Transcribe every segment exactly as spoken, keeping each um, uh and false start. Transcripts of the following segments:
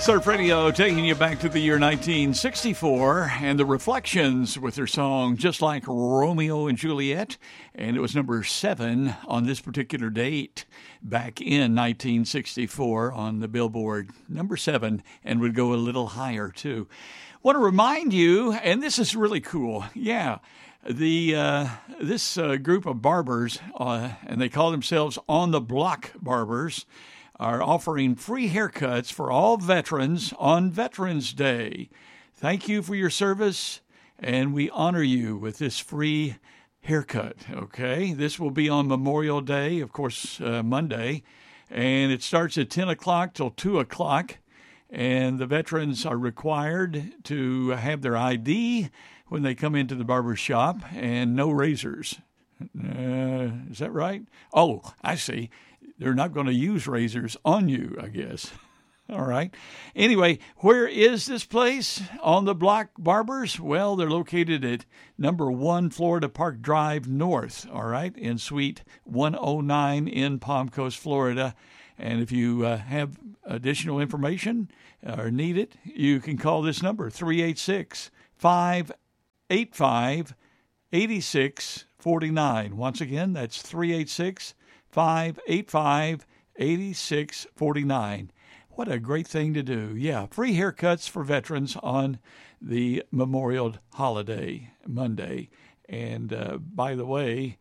Surf Radio taking you back to the year nineteen sixty-four, and the Reflections with their song Just Like Romeo and Juliet, and it was number seven on this particular date back in nineteen sixty-four on the Billboard, number seven, and would go a little higher too. Want to remind you, and this is really cool, yeah, the uh, this uh, group of barbers, uh, and they call themselves On the Block Barbers, are offering free haircuts for all veterans on Veterans Day. Thank you for your service, and we honor you with this free haircut, okay? This will be on Memorial Day, of course, uh, Monday, and it starts at ten o'clock till two o'clock, and the veterans are required to have their I D when they come into the barber shop, and no razors. Uh, is that right? Oh, I see. They're not going to use razors on you, I guess. All right. Anyway, where is this place? On the Block Barbers? Well, they're located at number one Florida Park Drive North, all right, in Suite one oh nine in Palm Coast, Florida. And if you uh, have additional information or need it, you can call this number, three eight six, five eight five, eight six four nine. Once again, that's three eight six, five eight five, eight six four nine. What a great thing to do. Yeah, free haircuts for veterans on the Memorial Holiday, Monday. And uh, by the way,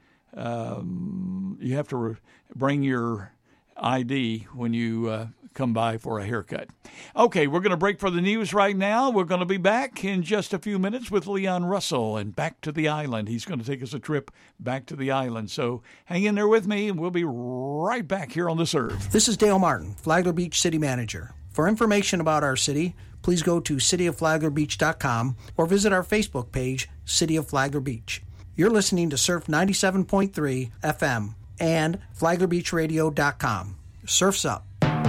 um, you have to re- bring your I D when you uh, come by for a haircut. Okay, we're going to break for the news right now. We're going to be back in just a few minutes with Leon Russell and Back to the Island. He's going to take us a trip back to the island. So hang in there with me, and we'll be right back here on The Surf. This is Dale Martin, Flagler Beach City Manager. For information about our city, please go to city of flagler beach dot com or visit our Facebook page, City of Flagler Beach. You're listening to Surf ninety-seven point three F M and flagler beach radio dot com. Surf's up.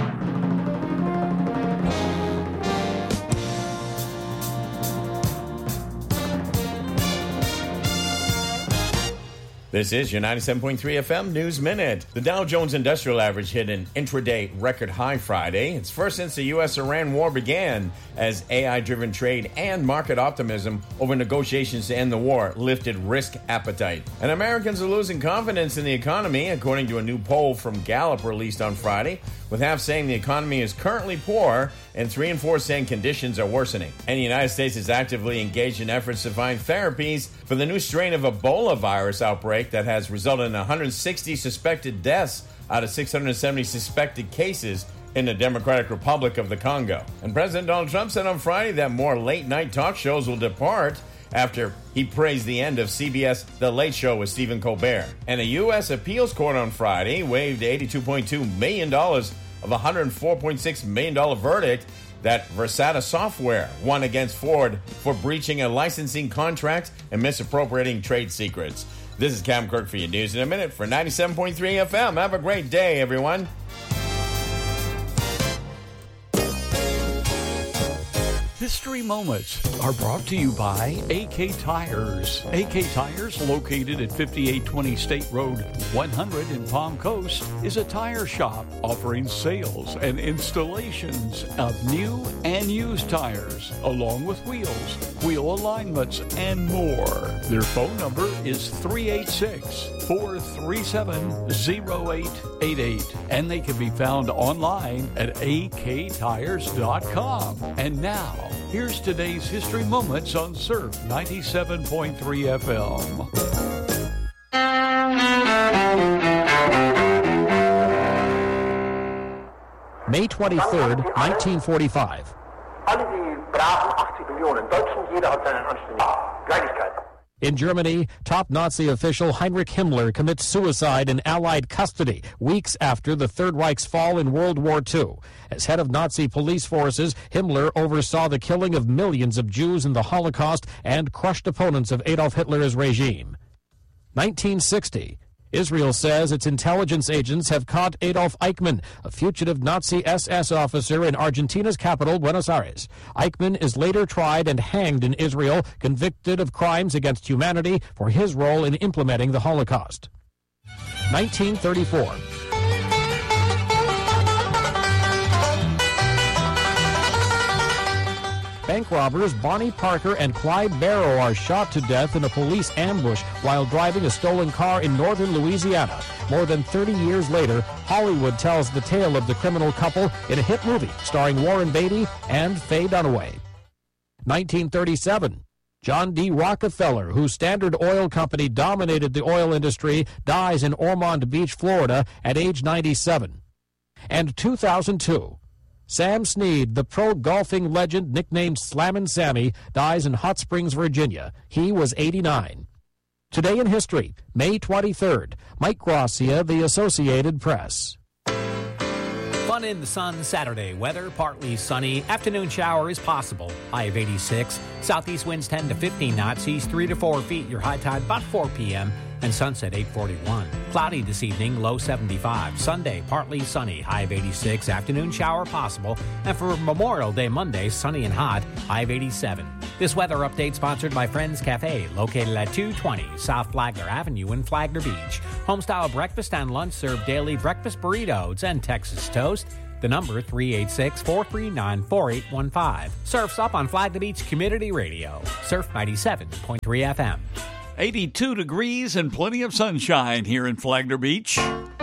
This is your ninety-seven point three F M News Minute. The Dow Jones Industrial Average hit an intraday record high Friday. It's first since the U S Iran war began, as A I-driven trade and market optimism over negotiations to end the war lifted risk appetite. And Americans are losing confidence in the economy, according to a new poll from Gallup released on Friday, with half saying the economy is currently poor and three and four saying conditions are worsening. And the United States is actively engaged in efforts to find therapies for the new strain of Ebola virus outbreak that has resulted in one hundred sixty suspected deaths out of six hundred seventy suspected cases in the Democratic Republic of the Congo. And President Donald Trump said on Friday that more late-night talk shows will depart after he praised the end of C B S The Late Show with Stephen Colbert. And a U S appeals court on Friday waived eighty-two point two million dollars of a one hundred four point six million dollars verdict that Versata Software won against Ford for breaching a licensing contract and misappropriating trade secrets. This is Cam Kirk for your news in a minute for ninety-seven point three F M. Have a great day, everyone. History Moments are brought to you by A K Tires. A K Tires, located at fifty-eight twenty State Road one hundred in Palm Coast, is a tire shop offering sales and installations of new and used tires, along with wheels, wheel alignments, and more. Their phone number is three eight six, four three seven, zero eight eight eight, and they can be found online at a k tires dot com. And now, here's today's History Moments on Surf ninety-seven point three F M. May twenty-third, nineteen forty-five. In Germany, top Nazi official Heinrich Himmler commits suicide in Allied custody weeks after the Third Reich's fall in World War Two. As head of Nazi police forces, Himmler oversaw the killing of millions of Jews in the Holocaust and crushed opponents of Adolf Hitler's regime. nineteen sixty. Israel says its intelligence agents have caught Adolf Eichmann, a fugitive Nazi S S officer in Argentina's capital, Buenos Aires. Eichmann is later tried and hanged in Israel, convicted of crimes against humanity for his role in implementing the Holocaust. nineteen thirty-four. bank robbers Bonnie Parker and Clyde Barrow are shot to death in a police ambush while driving a stolen car in northern Louisiana. More than thirty years later, Hollywood tells the tale of the criminal couple in a hit movie starring Warren Beatty and Faye Dunaway. nineteen thirty-seven. John D. Rockefeller, whose Standard Oil Company dominated the oil industry, dies in Ormond Beach, Florida, at age ninety-seven. And two thousand two. Sam Snead, the pro golfing legend nicknamed Slammin' Sammy, dies in Hot Springs, Virginia. He was eighty-nine. Today in history, May twenty-third. Mike Gracia, The Associated Press. Fun in the sun Saturday. Weather partly sunny. Afternoon shower is possible. High of eighty-six. Southeast winds ten to fifteen knots. Seas three to four feet. Your high tide about four p.m. and sunset eight forty-one. Cloudy this evening. Low seventy-five. Sunday partly sunny. High of eighty-six. Afternoon shower possible. And for Memorial Day Monday, sunny and hot. High of eighty-seven. This weather update sponsored by Friends Cafe, located at two twenty South Flagler Avenue in Flagler Beach. Homestyle breakfast and lunch serve daily breakfast burritos and Texas toast. The number three eight six, four three nine, four eight one five. Surf's up on Flagler Beach Community Radio. Surf ninety-seven point three F M. eighty-two degrees and plenty of sunshine here in Flagler Beach.